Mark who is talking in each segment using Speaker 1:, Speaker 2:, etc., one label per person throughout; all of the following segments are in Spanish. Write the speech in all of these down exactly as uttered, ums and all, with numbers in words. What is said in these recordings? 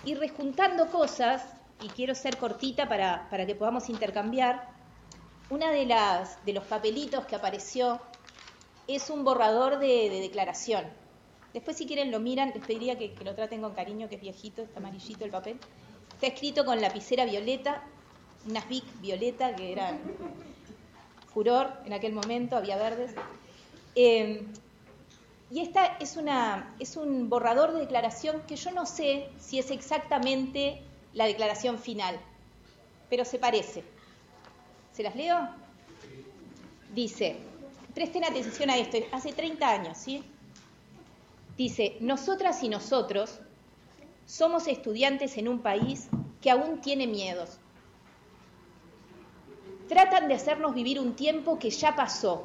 Speaker 1: ir rejuntando cosas, y quiero ser cortita para, para que podamos intercambiar. Una de las de los papelitos que apareció es un borrador de, de declaración. Después, si quieren, lo miran. Les pediría que, que lo traten con cariño, que es viejito, está amarillito el papel. Está escrito con lapicera violeta, unas Bic violeta que eran furor en aquel momento, había verdes. Eh, y esta es, una, es un borrador de declaración que yo no sé si es exactamente la declaración final, pero se parece. ¿Se las leo? Dice, presten atención a esto, hace treinta años, ¿sí? Dice, nosotras y nosotros somos estudiantes en un país que aún tiene miedos. Tratan de hacernos vivir un tiempo que ya pasó.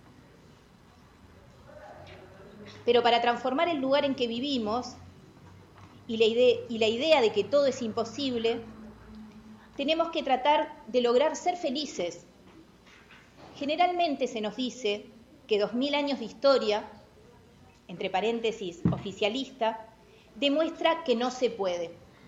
Speaker 1: Pero para transformar el lugar en que vivimos y la idea, y la idea de que todo es imposible, tenemos que tratar de lograr ser felices. Generalmente se nos dice que dos mil años de historia, entre paréntesis, oficialista, demuestra que no se puede.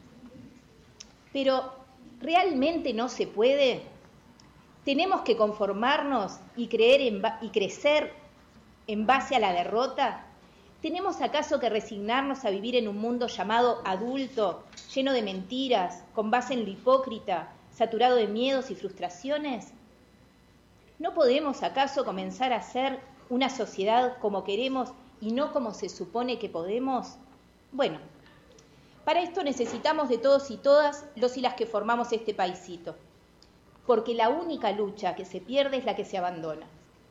Speaker 1: Pero, ¿realmente no se puede? ¿Tenemos que conformarnos y, creer en, y crecer en base a la derrota? ¿Tenemos acaso que resignarnos a vivir en un mundo llamado adulto, lleno de mentiras, con base en lo hipócrita, saturado de miedos y frustraciones? ¿No podemos acaso comenzar a ser una sociedad como queremos y no como se supone que podemos? Bueno, para esto necesitamos de todos y todas los y las que formamos este paisito, porque la única lucha que se pierde es la que se abandona.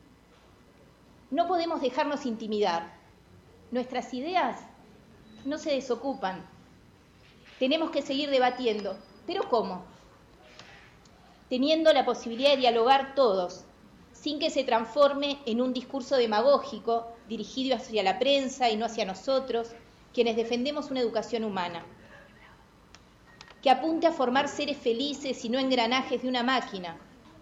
Speaker 1: No podemos dejarnos intimidar. Nuestras ideas no se desocupan. Tenemos que seguir debatiendo. ¿Pero cómo? Teniendo la posibilidad de dialogar todos, sin que se transforme en un discurso demagógico dirigido hacia la prensa y no hacia nosotros, quienes defendemos una educación humana, que apunte a formar seres felices y no engranajes de una máquina,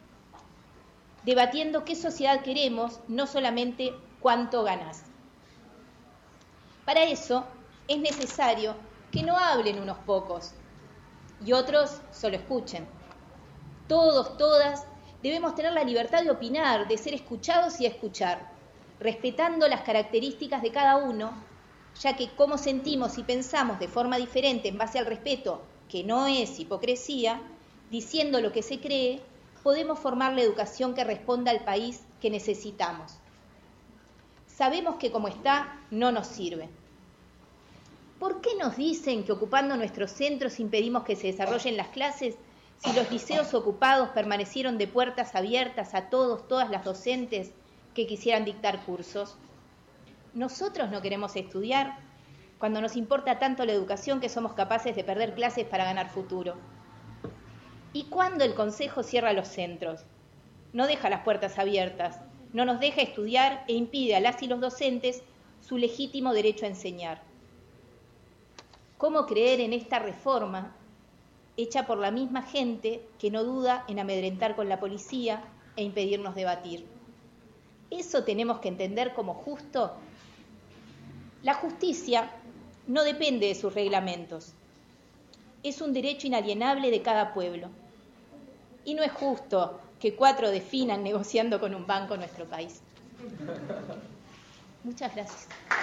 Speaker 1: debatiendo qué sociedad queremos, no solamente cuánto ganás. Para eso es necesario que no hablen unos pocos y otros solo escuchen. Todos, todas, debemos tener la libertad de opinar, de ser escuchados y de escuchar, respetando las características de cada uno, ya que como sentimos y pensamos de forma diferente en base al respeto, que no es hipocresía, diciendo lo que se cree, podemos formar la educación que responda al país que necesitamos. Sabemos que como está, no nos sirve. ¿Por qué nos dicen que ocupando nuestros centros impedimos que se desarrollen las clases si los liceos ocupados permanecieron de puertas abiertas a todos, todas las docentes que quisieran dictar cursos? Nosotros no queremos estudiar cuando nos importa tanto la educación que somos capaces de perder clases para ganar futuro. ¿Y cuándo el Consejo cierra los centros? No deja las puertas abiertas, no nos deja estudiar e impide a las y los docentes su legítimo derecho a enseñar. ¿Cómo creer en esta reforma hecha por la misma gente que no duda en amedrentar con la policía e impedirnos debatir? ¿Eso tenemos que entender como justo? La justicia no depende de sus reglamentos. Es un derecho inalienable de cada pueblo. Y no es justo que cuatro definan negociando con un banco nuestro país. Muchas gracias.